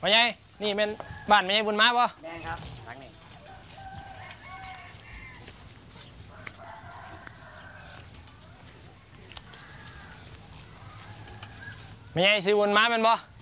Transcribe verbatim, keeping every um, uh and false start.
พ่อใหญ่นี่เป็นบ้านแม่ใหญ่บุญมาป่ะแม่ครับหลังนี้แม่ใหญ่ซื้อบุญมาเป็นป่ะ